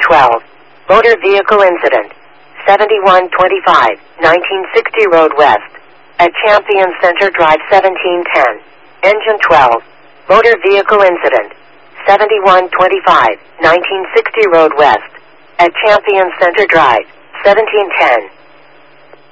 12. Motor vehicle incident. 7125, 1960 Road West. At Champion Center Drive 1710. Engine 12. Motor vehicle incident. 7125, 1960 Road West. At Champion Center Drive 1710.